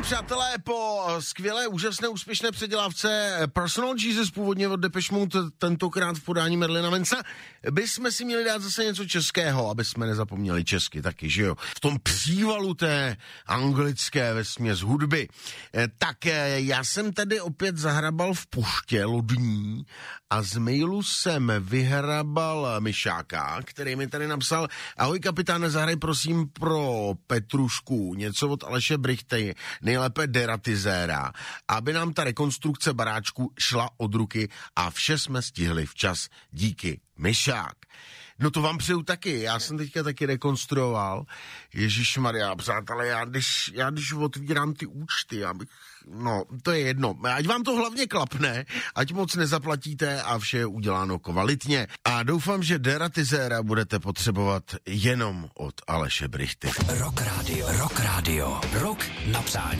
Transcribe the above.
Vážení přátelé, po skvělé, úžasné, úspěšné předělávce Personal Jesus, původně od Depeche Mode, tentokrát v podání Marilina Mansona, bychom si měli dát zase něco českého, aby jsme nezapomněli česky taky, že jo? V tom přívalu té anglické vesměs hudby. Tak já jsem tady opět zahrabal v puště lodní a z mailu jsem vyhrabal Myšáka, který mi tady napsal: ahoj kapitáne, zahraj prosím pro Petrušku něco od Aleše Brychty, nejlépe Deratizéra, aby nám ta rekonstrukce baráčku šla od ruky a vše jsme stihli včas. Díky, Myšák. No to vám přeju taky, já jsem teďka taky rekonstruoval. Ježišmarja, přátelé, já když otvírám ty účty, no, to je jedno. Ať vám to hlavně klapne, ať moc nezaplatíte a vše je uděláno kvalitně. A doufám, že Deratizéra budete potřebovat jenom od Aleše Brychty. Rock Radio. Rock na přání.